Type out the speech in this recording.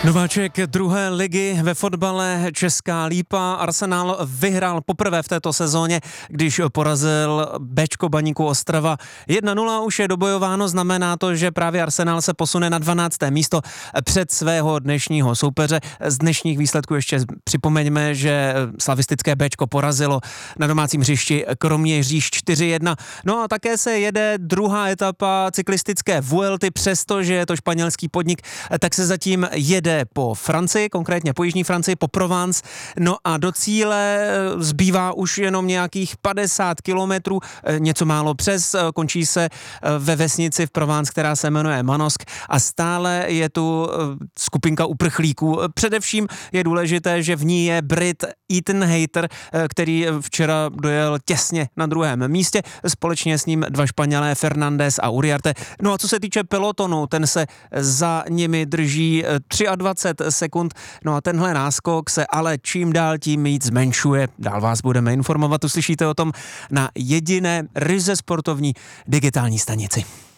Nováček druhé ligy ve fotbale Česká Lípa. Arsenal vyhrál poprvé v této sezóně, když porazil Béčko Baníku Ostrava. 1-0 už je dobojováno, znamená to, že právě Arsenal se posune na 12. místo před svého dnešního soupeře. Z dnešních výsledků ještě připomeňme, že slavistické Béčko porazilo na domácím hřišti Kroměříž 4-1. No a také se jede druhá etapa cyklistické Vuelty, přestože je to španělský podnik, tak se zatím jede po Francii, konkrétně po jižní Francii, po Provence. No a do cíle zbývá už jenom nějakých 50 kilometrů, něco málo přes, končí se ve vesnici v Provence, která se jmenuje Manosque a stále je tu skupinka uprchlíků. Především je důležité, že v ní je Brit Ethan Hayter, který včera dojel těsně na druhém místě, společně s ním dva Španělé Fernández a Uriarte. No a co se týče pelotonu, ten se za nimi drží 23 sekund, no a tenhle náskok se ale čím dál tím víc zmenšuje. Dál vás budeme informovat, uslyšíte o tom na jediné ryze sportovní digitální stanici.